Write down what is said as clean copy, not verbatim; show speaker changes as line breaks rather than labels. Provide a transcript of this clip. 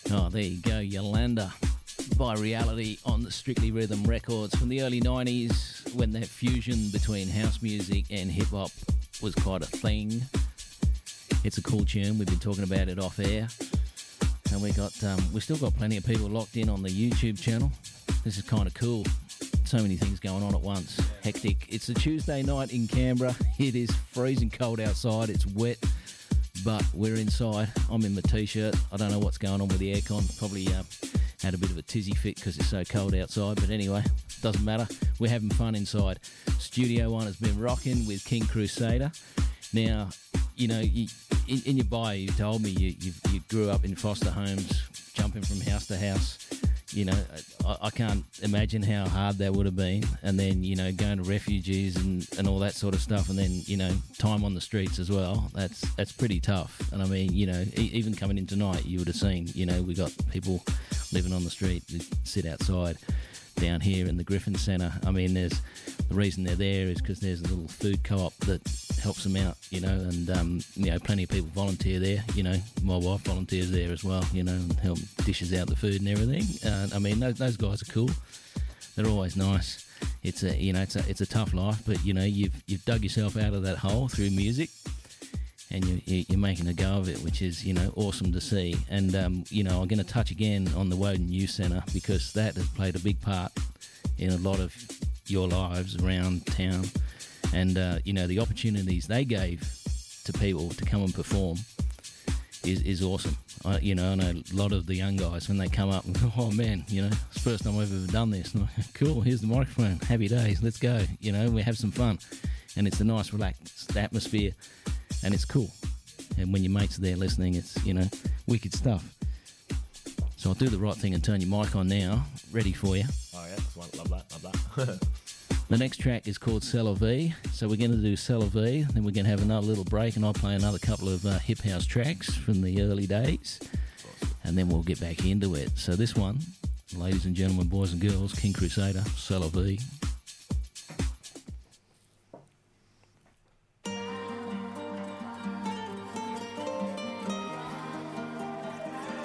Oh, there you go, Yolanda by Reality on the Strictly Rhythm Records from the early 90s, when that fusion between house music and hip-hop was quite a thing. It's a cool tune. We've been talking about it off air, and we've still got plenty of people locked in on the YouTube channel. This is kind of cool. So many things going on at once. Hectic. It's a Tuesday night in Canberra. It is freezing cold outside. It's wet, but we're inside. I'm in my t-shirt. I don't know what's going on with the aircon. Probably had a bit of a tizzy fit because it's so cold outside. But anyway, doesn't matter. We're having fun inside. Studio One has been rocking with King Crusader. Now, you know, in your bio, you told me you grew up in foster homes, jumping from house to house. You know, I can't imagine how hard that would have been. And then, you know, going to refugees and all that sort of stuff. And then, you know, time on the streets as well. That's pretty tough. And I mean, you know, even coming in tonight, you would have seen, you know, we got people living on the street who sit outside down here in the Griffin Centre. I mean, the reason they're there is because there's a little food co-op that helps them out, you know, and, you know, plenty of people volunteer there, you know, my wife volunteers there as well, you know, and help dishes out the food and everything. I mean, those guys are cool. They're always nice. It's a tough life, but, you know, you've dug yourself out of that hole through music, and you're making a go of it, which is, you know, awesome to see. And, you know, I'm going to touch again on the Woden Youth Centre, because that has played a big part in a lot of your lives around town. And, you know, the opportunities they gave to people to come and perform is awesome. You know, I know a lot of the young guys, when they come up and go, oh man, you know, it's the first time I've ever done this. And I'm like, cool, here's the microphone, happy days, let's go. You know, we have some fun. And it's a nice, relaxed atmosphere, and it's cool. And when your mates are there listening, it's, you know, wicked stuff. So I'll do the right thing and turn your mic on now. Ready for you.
Oh yeah, love that.
The next track is called C'est La Vie. So we're going to do C'est La Vie, then we're going to have another little break, and I'll play another couple of hip house tracks from the early days, and then we'll get back into it. So this one, ladies and gentlemen, boys and girls, King Crusader, C'est La Vie.